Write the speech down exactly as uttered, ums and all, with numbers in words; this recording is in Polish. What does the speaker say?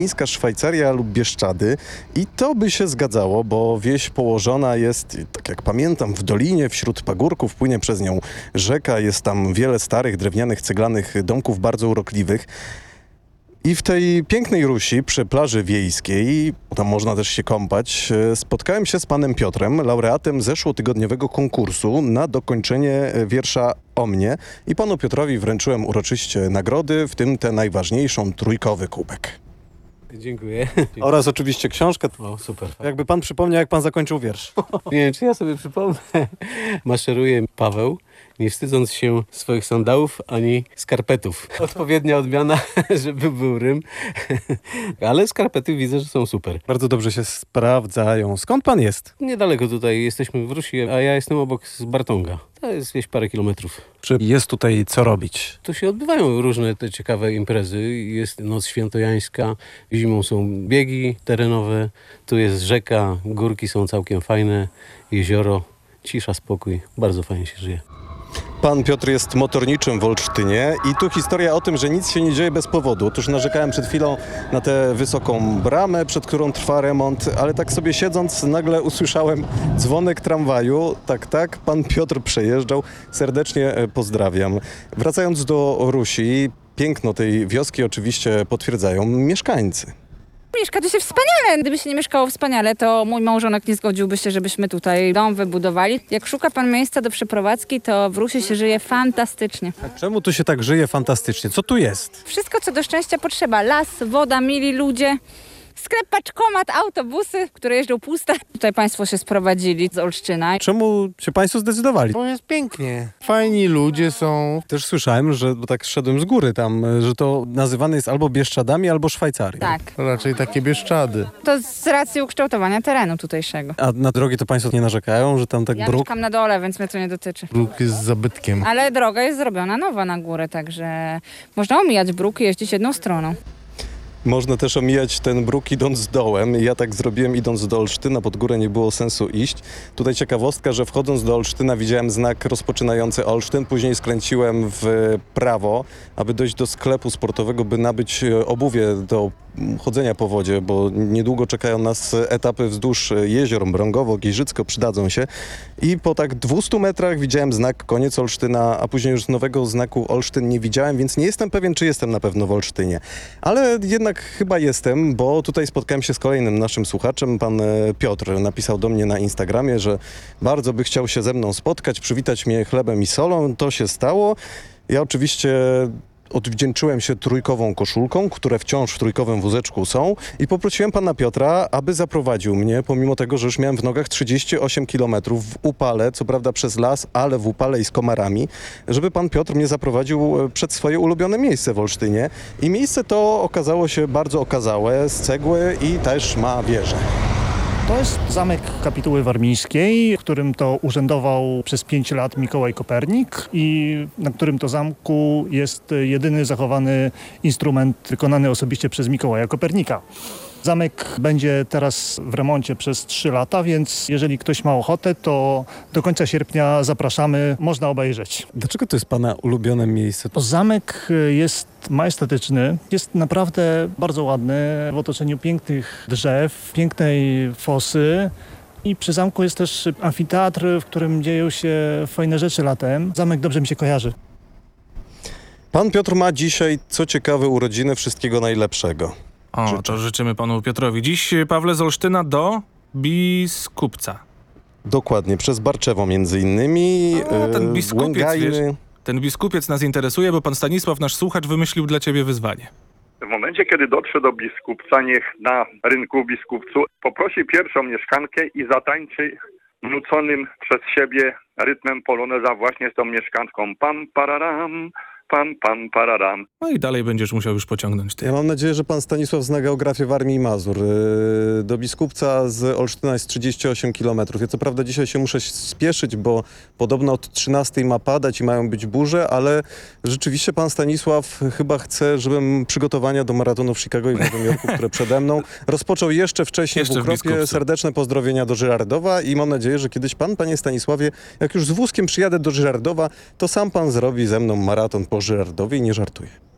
Chińska Szwajcaria lub Bieszczady i to by się zgadzało, bo wieś położona jest, tak jak pamiętam, w dolinie, wśród pagórków, płynie przez nią rzeka, jest tam wiele starych, drewnianych, ceglanych domków bardzo urokliwych. I w tej pięknej Rusi, przy plaży wiejskiej, tam można też się kąpać, spotkałem się z panem Piotrem, laureatem zeszłotygodniowego konkursu na dokończenie wiersza o mnie. I panu Piotrowi wręczyłem uroczyście nagrody, w tym tę najważniejszą, trójkowy kubek. Dziękuję. Oraz oczywiście książkę. O, super. Jakby pan przypomniał, jak pan zakończył wiersz. Nie wiem, czy ja sobie przypomnę. Maszeruje Paweł, nie wstydząc się swoich sandałów ani skarpetów. Odpowiednia odmiana, żeby był rym. Ale skarpety widzę, że są super. Bardzo dobrze się sprawdzają. Skąd pan jest? Niedaleko tutaj jesteśmy w Rusi, a ja jestem obok z Bartonga. To jest gdzieś parę kilometrów. Czy jest tutaj co robić? Tu się odbywają różne te ciekawe imprezy. Jest Noc Świętojańska, zimą są biegi terenowe, tu jest rzeka, górki są całkiem fajne, jezioro, cisza, spokój, bardzo fajnie się żyje. Pan Piotr jest motorniczym w Olsztynie i tu historia o tym, że nic się nie dzieje bez powodu. Otóż narzekałem przed chwilą na tę wysoką bramę, przed którą trwa remont, ale tak sobie siedząc nagle usłyszałem dzwonek tramwaju. Tak, tak, pan Piotr przejeżdżał. Serdecznie pozdrawiam. Wracając do Rusi, piękno tej wioski oczywiście potwierdzają mieszkańcy. Mieszka tu się wspaniale. Gdyby się nie mieszkało wspaniale, to mój małżonek nie zgodziłby się, żebyśmy tutaj dom wybudowali. Jak szuka pan miejsca do przeprowadzki, to w Rusi się żyje fantastycznie. A czemu tu się tak żyje fantastycznie? Co tu jest? Wszystko, co do szczęścia potrzeba. Las, woda, mili ludzie. Sklep, paczkomat, autobusy, które jeżdżą puste. Tutaj państwo się sprowadzili z Olsztyna. Czemu się państwo zdecydowali? Bo jest pięknie. Fajni ludzie są. Też słyszałem, że, bo tak szedłem z góry tam, że to nazywane jest albo Bieszczadami, albo Szwajcarią. Tak. To raczej takie Bieszczady. To z racji ukształtowania terenu tutejszego. A na drogi to państwo nie narzekają, że tam tak Ja bruk? mieszkam na dole, więc mnie to nie dotyczy. Bruk jest zabytkiem. Ale droga jest zrobiona nowa na górę, także można omijać bruk i jeździć jedną stroną. Można też omijać ten bruk idąc dołem. Ja tak zrobiłem idąc do Olsztyna, pod górę nie było sensu iść. Tutaj ciekawostka, że wchodząc do Olsztyna widziałem znak rozpoczynający Olsztyn, później skręciłem w prawo, aby dojść do sklepu sportowego, by nabyć obuwie do chodzenia po wodzie, bo niedługo czekają nas etapy wzdłuż jezior Mrągowo, Giżycko, przydadzą się. I po tak dwustu metrach widziałem znak koniec Olsztyna, a później już nowego znaku Olsztyn nie widziałem, więc nie jestem pewien, czy jestem na pewno w Olsztynie. Ale jednak chyba jestem, bo tutaj spotkałem się z kolejnym naszym słuchaczem. Pan Piotr napisał do mnie na Instagramie, że bardzo by chciał się ze mną spotkać, przywitać mnie chlebem i solą. To się stało. Ja oczywiście odwdzięczyłem się trójkową koszulką, które wciąż w trójkowym wózeczku są i poprosiłem pana Piotra, aby zaprowadził mnie, pomimo tego, że już miałem w nogach trzydzieści osiem kilometrów w upale, co prawda przez las, ale w upale i z komarami, żeby pan Piotr mnie zaprowadził przed swoje ulubione miejsce w Olsztynie. I miejsce to okazało się bardzo okazałe, z cegły i też ma wieżę. To jest zamek kapituły warmińskiej, w którym to urzędował przez pięć lat Mikołaj Kopernik i na którym to zamku jest jedyny zachowany instrument wykonany osobiście przez Mikołaja Kopernika. Zamek będzie teraz w remoncie przez trzy lata, więc jeżeli ktoś ma ochotę, to do końca sierpnia zapraszamy, można obejrzeć. Dlaczego to jest pana ulubione miejsce? Zamek jest majestatyczny, jest naprawdę bardzo ładny, w otoczeniu pięknych drzew, pięknej fosy. I przy zamku jest też amfiteatr, w którym dzieją się fajne rzeczy latem. Zamek dobrze mi się kojarzy. Pan Piotr ma dzisiaj, co ciekawe, urodziny. Wszystkiego najlepszego. O, Życzę. to życzymy panu Piotrowi. Dziś Pawle z Olsztyna do Biskupca. Dokładnie, przez Barczewo między innymi. O, ten e, biskupiec, Łęgajny. wiesz, ten biskupiec nas interesuje, bo pan Stanisław, nasz słuchacz, wymyślił dla ciebie wyzwanie. W momencie, kiedy dotrze do Biskupca, niech na rynku w Biskupcu poprosi pierwszą mieszkankę i zatańczy nuconym przez siebie rytmem poloneza właśnie z tą mieszkanką. Pam, pararam, pam, pam, pararam. No i dalej będziesz musiał już pociągnąć ty. Ja mam nadzieję, że pan Stanisław zna geografię Warmii i Mazur. Yy, Do Biskupca z Olsztyna jest trzydzieści osiem kilometrów. Ja co prawda dzisiaj się muszę spieszyć, bo podobno od trzynastej ma padać i mają być burze, ale rzeczywiście pan Stanisław chyba chce, żebym przygotowania do maratonu w Chicago i w Nowym Jorku, które przede mną, rozpoczął jeszcze wcześniej Jeszcze w w Ukropie. Biskupcu. Serdeczne pozdrowienia do Żyrardowa i mam nadzieję, że kiedyś pan, panie Stanisławie, jak już z wózkiem przyjadę do Żyrardowa, to sam pan zrobi ze mną maraton po Żyrardowie i nie żartuję.